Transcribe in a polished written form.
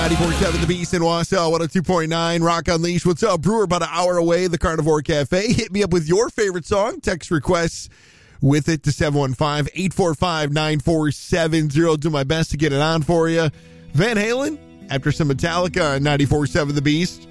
94.7 The Beast in Wausau, 102.9 Rock Unleashed. What's up, Brewer? About an hour away, the Carnivore Cafe. Hit me up with your favorite song. Text requests with it to 715-845-9470. Do my best to get it on for you. Van Halen, after some Metallica on 94.7 The Beast.